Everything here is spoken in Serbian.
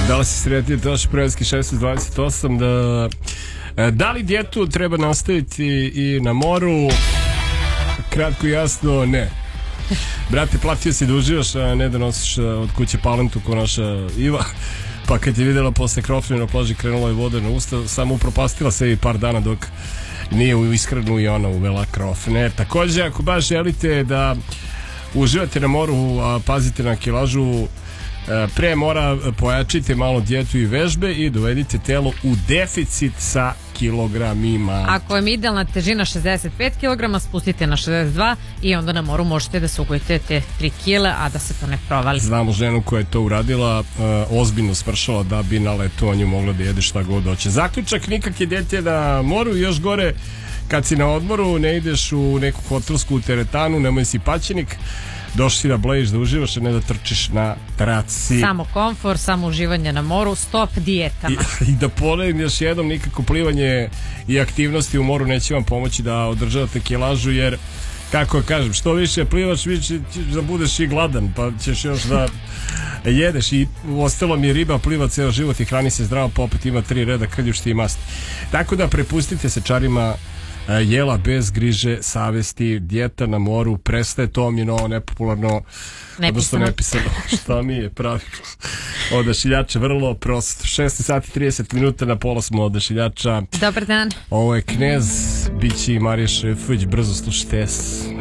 Da li si sretio Toši Prevski 1628 da li dijetu treba nastaviti i na moru? Kratko i jasno, ne. Brate, platio si da uživaš, a ne da nosiš od kuće palentu ko naša Iva. Pa kad je vidjela posle krofne na plaži, krenula je voda na usta, samo upropastila se i par dana dok nije u ishranu i ona uvela krofne. Također, ako baš želite da uživate na moru, pazite na kilažu, pre mora pojačite malo dijetu i vežbe i dovedite telo u deficit sa kilogramima. Ako je idealna težina 65 kg, spustite na 62 i onda na moru možete da se ugojite te 3 kile, a da se to ne provali. Znamo ženu koja je to uradila, ozbiljno smršala da bi na letovanju mogla da jede šta god hoće. Zaključak, nikak je dete na moru, još gore kad si na odmoru, ne ideš u neku hotelsku teretanu, nemoj si paćenik, došli si da blejiš, da uživaš, a ne da trčiš na traci. Samo komfor, samo uživanje na moru, stop dijetama. I da ponovim još jednom, nikako plivanje i aktivnosti u moru neće vam pomoći da održavate kilažu, jer kako kažem, što više plivaš, više da budeš i gladan, pa ćeš još da jedeš. I ostalo mi je riba, pliva ceo život i hrani se zdravo, pa opet ima 3 reda krljušti i masti. Tako da prepustite se čarima jela bez griže savesti, dijeta na moru, prestaje, to mi je novo nepopularno, odnosno nepisano, šta mi je pravilo. Odašiljača vrlo prosto, 16 sati 30 minuta, na pola smo odašiljača. Dobar dan. Ovo je Knez, bit će i Marija Šefović, brzo slušajte.